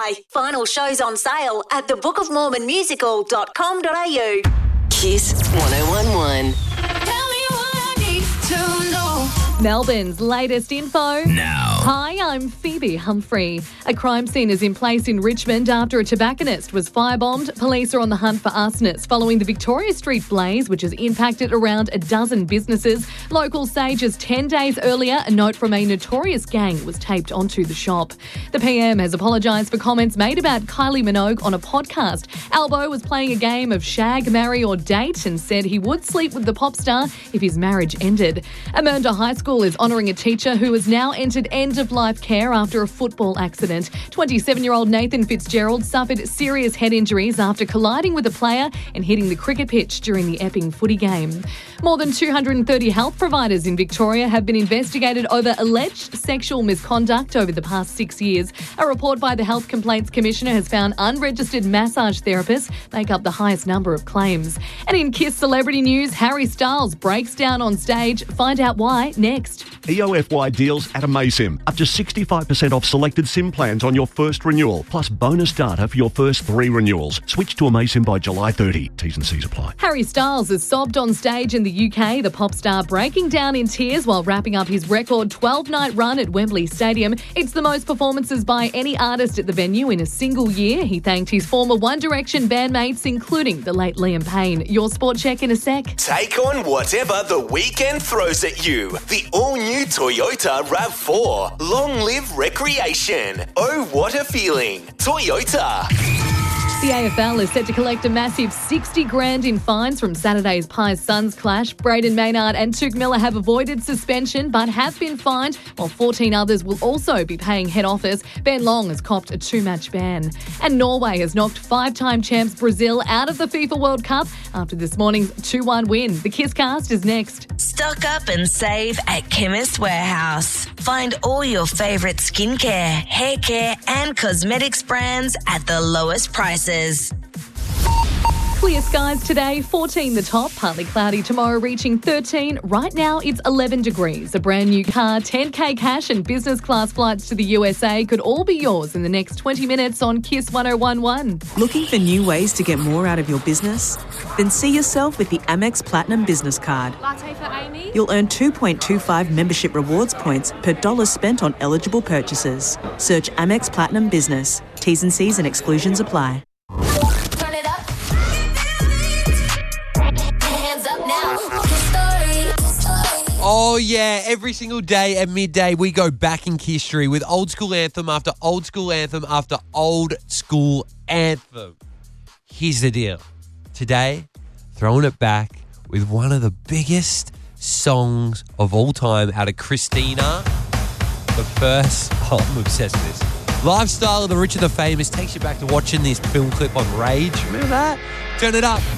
July. Final shows on sale at thebookofmormonmusical.com.au. Kiss 1011. Tell me what I need to know. Melbourne's latest info. Now. Hi, I'm Phoebe Humphrey. A crime scene is in place in Richmond after a tobacconist was firebombed. Police are on the hunt for arsonists following the Victoria Street blaze, which has impacted around a dozen businesses. Locals say just 10 days earlier, a note from a notorious gang was taped onto the shop. The PM has apologised for comments made about Kylie Minogue on a podcast. Albo was playing a game of shag, marry or date and said he would sleep with the pop star if his marriage ended. Amanda High School is honouring a teacher who has now entered end-of-life care after a football accident. 27-year-old Nathan Fitzgerald suffered serious head injuries after colliding with a player and hitting the cricket pitch during the Epping footy game. More than 230 health providers in Victoria have been investigated over alleged sexual misconduct over the past 6 years. A report by the Health Complaints Commissioner has found unregistered massage therapists make up the highest number of claims. And in Kiss celebrity news, Harry Styles breaks down on stage. Find out why next. EOFY deals at Amaysim. Up to 65% off selected SIM plans on your first renewal, plus bonus data for your first 3 renewals. Switch to Amaysim by July 30. T's and C's apply. Harry Styles has sobbed on stage in the UK, the pop star breaking down in tears while wrapping up his record 12-night run at Wembley Stadium. It's the most performances by any artist at the venue in a single year. He thanked his former One Direction bandmates, including the late Liam Payne. Your sport check in a sec. Take on whatever the weekend throws at you. The all-new Toyota RAV4. Long live recreation. Oh, what a feeling. Toyota. The AFL is set to collect a massive $60,000 in fines from Saturday's Pies-Suns clash. Braden Maynard and Touk Miller have avoided suspension but have been fined, while 14 others will also be paying head office. Ben Long has copped a 2-match ban. And Norway has knocked 5-time champs Brazil out of the FIFA World Cup after this morning's 2-1 win. The Kisscast is next. Stock up and save at Chemist Warehouse. Find all your favourite skincare, hair care and cosmetics brands at the lowest prices. Clear skies today, 14 the top, partly cloudy tomorrow, reaching 13. Right now it's 11 degrees. A brand new car, 10k cash and business class flights to the USA could all be yours in the next 20 minutes on Kiss 1011. Looking for new ways to get more out of your business? Then see yourself with the Amex Platinum Business Card. Latte for Amy. You'll earn 2.25 membership rewards points per dollar spent on eligible purchases. Search Amex Platinum Business. T's and C's and exclusions apply. Turn it up. Hands up now. Kiss story. Oh, yeah. Every single day at midday, we go back in history with old school anthem after old school anthem after old school anthem. Here's the deal. Today, throwing it back with one of the biggest songs of all time out of Christina. The first, I'm obsessed with this. Lifestyle of the Rich and the Famous takes you back to watching this film clip on Rage. Remember that? Turn it up.